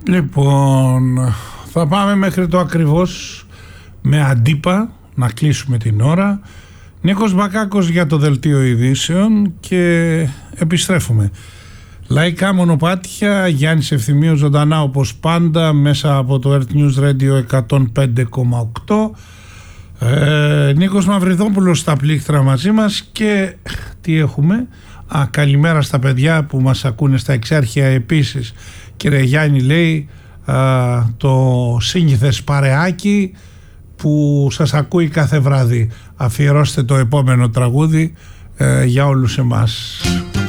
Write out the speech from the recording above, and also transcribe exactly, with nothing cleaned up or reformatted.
Λοιπόν, θα πάμε μέχρι το ακριβώς με αντίπα να κλείσουμε την ώρα. Νίκος Μπακάκος για το Δελτίο Ειδήσεων και επιστρέφουμε. Λαϊκά μονοπάτια, Γιάννης Ευθυμίου ζωντανά όπως πάντα μέσα από το Earth News Radio εκατόν πέντε κόμμα οκτώ. ε, Νίκος Μαυριδόπουλος στα πλήκτρα μαζί μας. Και τι έχουμε? Α, καλημέρα στα παιδιά που μας ακούνε στα Εξάρχεια επίσης. Κύριε Γιάννη, λέει α, το σύνηθες παρεάκι που σας ακούει κάθε βράδυ. Αφιερώστε το επόμενο τραγούδι ε, για όλους εμάς.